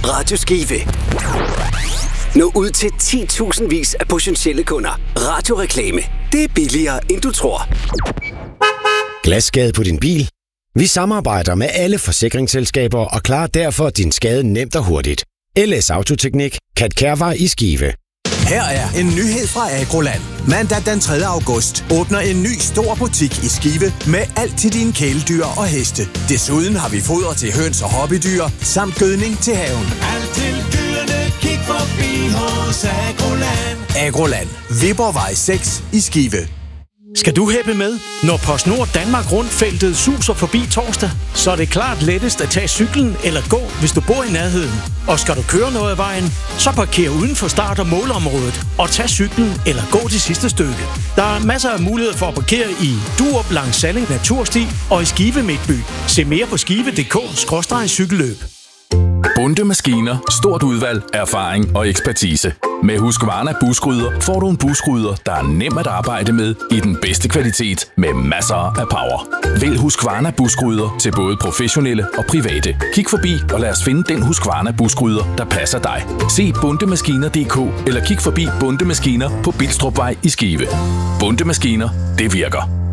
Radio Skive. Nå ud til 10.000 vis af potentielle kunder. Radioreklame. Det er billigere, end du tror. Glasskade på din bil? Vi samarbejder med alle forsikringsselskaber og klarer derfor din skade nemt og hurtigt. LS Autoteknik, Kat Kærvej i Skive. Her er en nyhed fra Agroland. Mandag den 3. august åbner en ny stor butik i Skive med alt til dine kæledyr og heste. Desuden har vi foder til høns og hobbydyr, samt gødning til haven. Alt til dyrene, kig forbi hos Agroland. Agroland, Viborgvej 6 i Skive. Skal du hæppe med? Når PostNord Danmark Rundt-feltet suser forbi torsdag, så er det klart lettest at tage cyklen eller gå, hvis du bor i nærheden. Og skal du køre noget af vejen, så parker uden for start- og målområdet og tag cyklen eller gå det sidste stykke. Der er masser af muligheder for at parkere i Durup langs Salling Natursti og i Skive Midtby. Se mere på skive.dk/cykelløb. Bunde Maskiner. Stort udvalg, erfaring og ekspertise. Med Husqvarna buskrydder får du en buskrydder, der er nem at arbejde med i den bedste kvalitet med masser af power. Vælg Husqvarna buskrydder til både professionelle og private. Kig forbi og lad os finde den Husqvarna buskrydder, der passer dig. Se bundemaskiner.dk eller kig forbi Bunde Maskiner på Bilstrupvej i Skive. Bunde Maskiner, det virker.